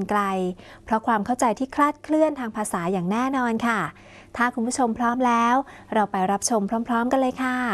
ไกลเพราะความเข้าใจที่คลาดเคลื่อนทางภาษาอย่างแน่นอนค่ะถ้าคุณผู้ชมพร้อมแล้วเราไปรับชมพร้อมๆกันเลยค่ะ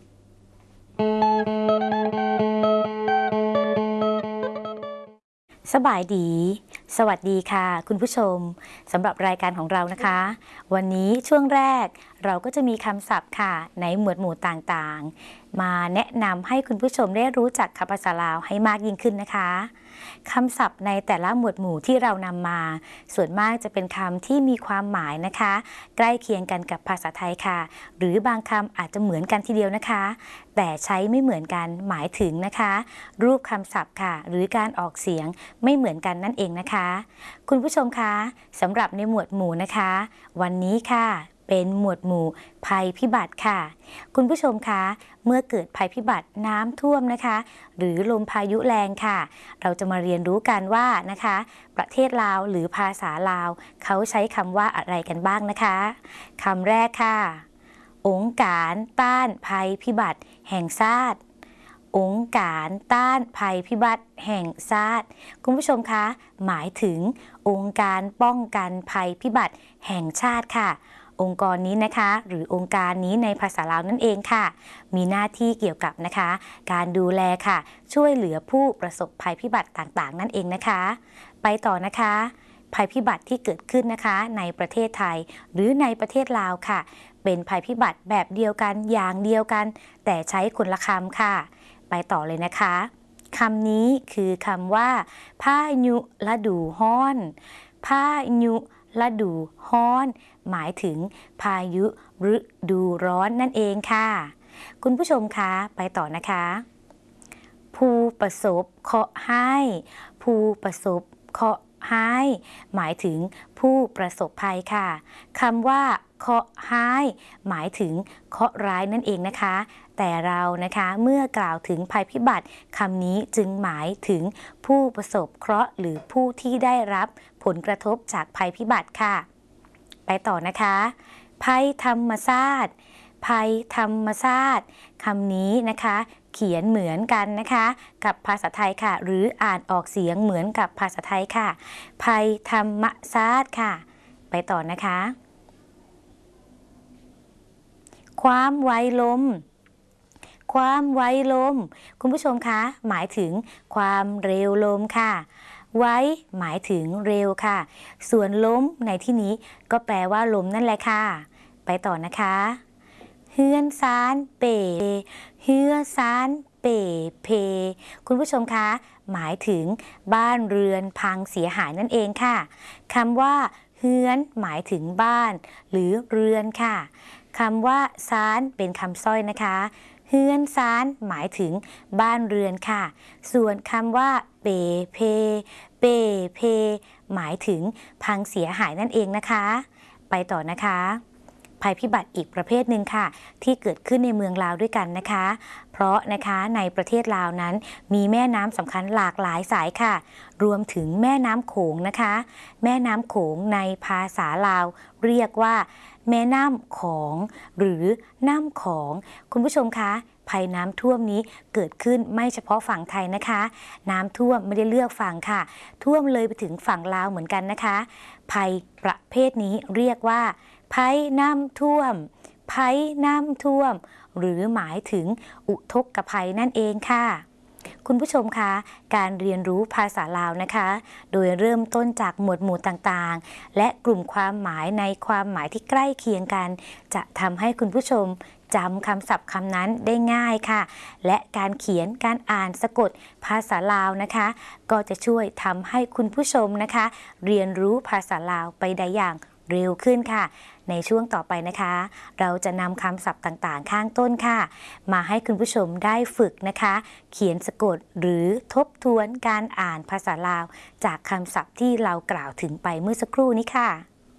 สบายดีสวัสดีค่ะคุณผู้ชมสำหรับรายการของเรานะคะวันนี้ช่วงแรกเราก็จะมีคำศัพท์ค่ะในหมวดหมู่ต่างๆมาแนะนำให้คุณผู้ชมได้รู้จักคำภาษาลาวให้มากยิ่งขึ้นนะคะคำศัพท์ในแต่ละหมวดหมู่ที่เรานำมาส่วนมากจะเป็นคำที่มีความหมายนะคะใกล้เคียงกันกับภาษาไทยค่ะหรือบางคำอาจจะเหมือนกันทีเดียวนะคะแต่ใช้ไม่เหมือนกันหมายถึงนะคะรูปคำศัพท์ค่ะหรือการออกเสียงไม่เหมือนกันนั่นเองนะคะคุณผู้ชมคะสำหรับในหมวดหมู่นะคะวันนี้ค่ะเป็นหมวดหมู่ภัยพิบัติค่ะคุณผู้ชมคะเมื่อเกิดภัยพิบัติน้ำท่วมนะคะหรือลมพายุแรงค่ะเราจะมาเรียนรู้กันว่านะคะประเทศลาวหรือภาษาลาวเขาใช้คำว่าอะไรกันบ้างนะคะคำแรกค่ะองค์การต้านภัยพิบัติแห่งชาติองค์การต้านภัยพิบัติแห่งชาติคุณผู้ชมคะหมายถึงองค์การป้องกันภัยพิบัติแห่งชาติค่ะองค์กรนี้นะคะหรือองค์การนี้ในภาษาลาวนั่นเองค่ะมีหน้าที่เกี่ยวกับนะคะการดูแลค่ะช่วยเหลือผู้ประสบภัยพิบัติต่างๆนั่นเองนะคะไปต่อนะคะภัยพิบัติที่เกิดขึ้นนะคะในประเทศไทยหรือในประเทศลาวค่ะเป็นภัยพิบัติแบบเดียวกันอย่างเดียวกันแต่ใช้คนละคำค่ะไปต่อเลยนะคะคำนี้คือคำว่าพายุฤดูร้อนพายุฤดูร้อนหมายถึงพายุฤดูร้อนนั่นเองค่ะคุณผู้ชมคะไปต่อนะคะผู้ประสบเคราะห์ร้ายผู้ประสบเคราะห์ร้ายหมายถึงผู้ประสบภัยค่ะคำว่าเคราะห์ร้ายหมายถึงเคราะห์ร้ายนั่นเองนะคะแต่เรานะคะเมื่อกล่าวถึงภัยพิบัติคำนี้จึงหมายถึงผู้ประสบเคราะห์หรือผู้ที่ได้รับผลกระทบจากภัยพิบัติค่ะไปต่อนะคะภัยธรรมชาติภัยธรรมชาติคำนี้นะคะเขียนเหมือนกันนะคะกับภาษาไทยค่ะหรืออ่านออกเสียงเหมือนกับภาษาไทยค่ะภัยธรรมชาติค่ะไปต่อนะคะความไวลมความไวลมคุณผู้ชมคะหมายถึงความเร็วลมค่ะไวหมายถึงเร็วค่ะส่วนลมในที่นี้ก็แปลว่าลมนั่นแหละค่ะไปต่อนะคะเฮือนซานเป๋เฮือซานเป๋เพคุณผู้ชมคะหมายถึงบ้านเรือนพังเสียหายนั่นเองค่ะคำว่าเฮือนหมายถึงบ้านหรือเรือนค่ะคำว่าซานเป็นคำสร้อยนะคะเฮือนซานหมายถึงบ้านเรือนค่ะส่วนคำว่าเป๋เพเป๋เพหมายถึงพังเสียหายนั่นเองนะคะไปต่อนะคะภัยพิบัติอีกประเภทหนึ่งค่ะที่เกิดขึ้นในเมืองลาวด้วยกันนะคะเพราะนะคะในประเทศลาวนั้นมีแม่น้ำสำคัญหลากหลายสายค่ะรวมถึงแม่น้ำโขงนะคะแม่น้ำโขงในภาษาลาวเรียกว่าแม่น้ำของหรือน้ำของคุณผู้ชมคะภัยน้ำท่วมนี้เกิดขึ้นไม่เฉพาะฝั่งไทยนะคะน้ำท่วมไม่ได้เลือกฝั่งค่ะท่วมเลยไปถึงฝั่งลาวเหมือนกันนะคะภัยประเภทนี้เรียกว่าภัยน้ำท่วมภัยน้ำท่วมหรือหมายถึงอุทกภัยนั่นเองค่ะคุณผู้ชมคะการเรียนรู้ภาษาลาวนะคะโดยเริ่มต้นจากหมวดหมู่ต่างๆและกลุ่มความหมายในความหมายที่ใกล้เคียงกันจะทำให้คุณผู้ชมจำคำศัพท์คำนั้นได้ง่ายค่ะและการเขียนการอ่านสะกดภาษาลาวนะคะก็จะช่วยทำให้คุณผู้ชมนะคะเรียนรู้ภาษาลาวไปได้อย่างเร็วขึ้นค่ะในช่วงต่อไปนะคะเราจะนำคำศัพท์ต่างๆข้างต้นค่ะมาให้คุณผู้ชมได้ฝึกนะคะเขียนสะกดหรือทบทวนการอ่านภาษาลาวจากคำศัพท์ที่เรากล่าวถึงไปเมื่อสักครู่นี้ค่ะ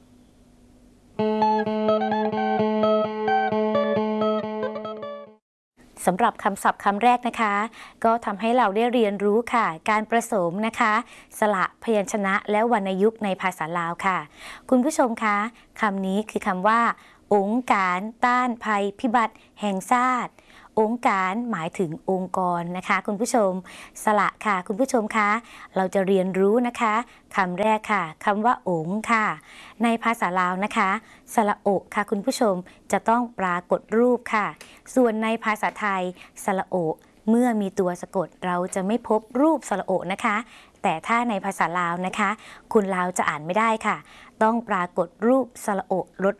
สำหรับคำศัพท์คำแรกนะคะก็ทำให้เราได้เรียนรู้ค่ะการผสมนะคะสระพยัญชนะและวรรณยุกต์ในภาษาลาวค่ะคุณผู้ชมคะคำนี้คือคำว่าองค์การต้านภัยพิบัติแห่งชาติองค์การหมายถึงองค์กรนะคะคุณผู้ชมสระค่ะคุณผู้ชมคะเราจะเรียนรู้นะคะคำแรกค่ะคำว่าองค์ค่ะในภาษาลาวนะคะสระโอค่ะคุณผู้ชมจะต้องปรากฏรูปค่ะส่วนในภาษาไทยสระโอเมื่อมีตัวสะกดเราจะไม่พบรูปสระโอนะคะแต่ถ้าในภาษาลาวนะคะคุณลาวจะอ่านไม่ได้ค่ะต้องปรากฏรูปสระโอลด